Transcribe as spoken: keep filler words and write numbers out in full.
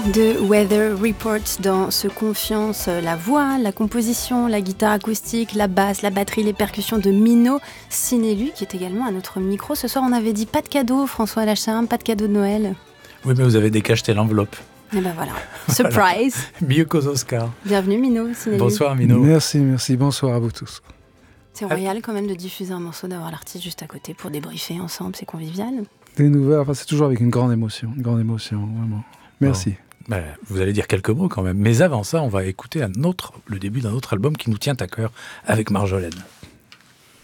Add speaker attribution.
Speaker 1: de Weather Report dans ce Confiance, la voix, la composition, la guitare acoustique, la basse, la batterie, les percussions de Mino Sinelu qui est également à notre micro. Ce soir on avait dit pas de cadeau, François Lacharme, pas de cadeau de Noël.
Speaker 2: Oui, mais vous avez décacheté l'enveloppe.
Speaker 1: Et ben voilà, surprise.
Speaker 2: Voilà. Mieux qu'aux Oscars.
Speaker 1: Bienvenue Mino Sinelu.
Speaker 2: Bonsoir Mino.
Speaker 3: Merci, merci, bonsoir à vous tous.
Speaker 1: C'est royal quand même de diffuser un morceau, d'avoir l'artiste juste à côté pour débriefer ensemble, c'est convivial.
Speaker 3: Des nouvelles, enfin, c'est toujours avec une grande émotion, une grande émotion, vraiment. Merci.
Speaker 2: Bon. Ben, vous allez dire quelques mots quand même. Mais avant ça, on va écouter un autre, le début d'un autre album qui nous tient à cœur avec Marjolaine.